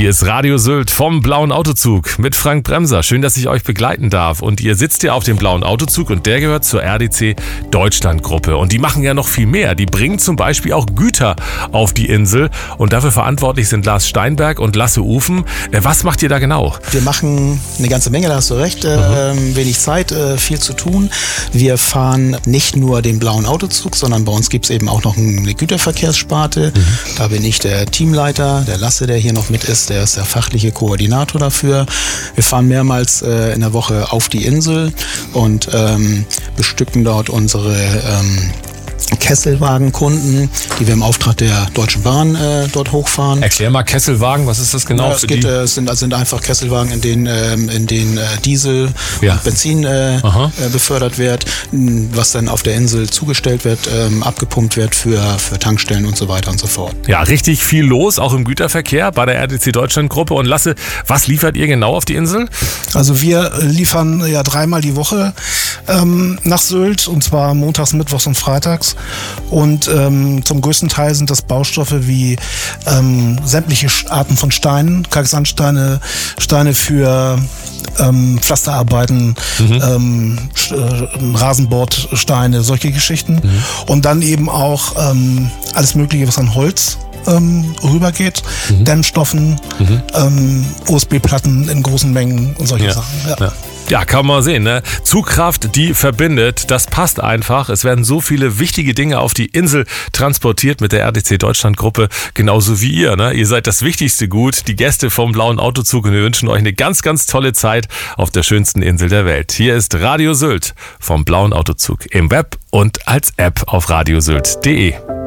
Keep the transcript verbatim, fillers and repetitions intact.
Hier ist Radio Sylt vom Blauen Autozug mit Frank Bremser. Schön, dass ich euch begleiten darf. Und ihr sitzt hier auf dem Blauen Autozug und der gehört zur R D C Deutschland Gruppe. Und die machen ja noch viel mehr. Die bringen zum Beispiel auch Güter auf die Insel. Und dafür verantwortlich sind Lars Steinberg und Lasse Ufen. Was macht ihr da genau? Wir machen eine ganze Menge, da hast du recht. Äh, wenig Zeit, äh, viel zu tun. Wir fahren nicht nur den Blauen Autozug, sondern bei uns gibt es eben auch noch eine Güterverkehrssparte. Mhm. Da bin ich der Teamleiter, der Lasse, der hier noch mit ist. Der ist der fachliche Koordinator dafür. Wir fahren mehrmals äh, in der Woche auf die Insel und ähm, bestücken dort unsere ähm, Kesselwagenkunden, die wir im Auftrag der Deutschen Bahn äh, dort hochfahren. Erklär mal Kesselwagen, was ist das genau? Ja, es geht, äh, sind, sind einfach Kesselwagen, in denen, ähm, in denen äh, Diesel ja. und Benzin äh, äh, befördert wird, was dann auf der Insel zugestellt wird, ähm, abgepumpt wird für, für Tankstellen und so weiter und so fort. Ja, richtig viel los, auch im Güterverkehr bei der R D C Deutschland Gruppe. Und Lasse, was liefert ihr genau auf die Insel? Also wir liefern ja dreimal die Woche ähm, nach Sylt, und zwar montags, mittwochs und freitags. Und ähm, zum größten Teil sind das Baustoffe wie ähm, sämtliche Arten von Steinen, Kalksandsteine, Steine für ähm, Pflasterarbeiten, mhm. ähm, äh, Rasenbordsteine, solche Geschichten. Mhm. Und dann eben auch ähm, alles Mögliche, was an Holz ähm, rübergeht, mhm. Dämmstoffen, mhm. ähm, U S B-Platten in großen Mengen und solche ja. Sachen. Ja. Ja. Ja, kann man sehen, ne? Zugkraft, die verbindet, das passt einfach. Es werden so viele wichtige Dinge auf die Insel transportiert mit der R D C Deutschland Gruppe, genauso wie ihr, ne? Ihr seid das wichtigste Gut, die Gäste vom Blauen Autozug, und wir wünschen euch eine ganz, ganz tolle Zeit auf der schönsten Insel der Welt. Hier ist Radio Sylt vom Blauen Autozug im Web und als App auf radiosylt punkt de.